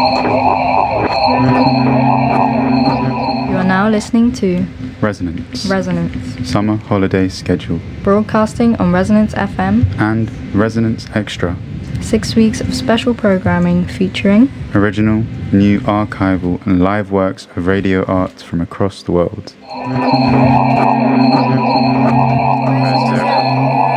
You are now listening to Resonance. Summer Holiday Schedule. Broadcasting on Resonance FM and Resonance Extra. 6 weeks of special programming featuring original, new, archival and live works of radio art from across the world.